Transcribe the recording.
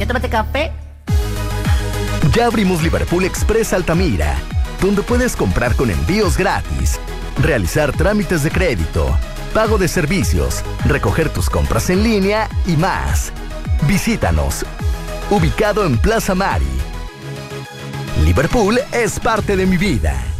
¿Ya tomaste café? Ya abrimos Liverpool Express Altamira, donde puedes comprar con envíos gratis, realizar trámites de crédito, pago de servicios, recoger tus compras en línea y más. Visítanos. Ubicado en Plaza Mari. Liverpool es parte de mi vida.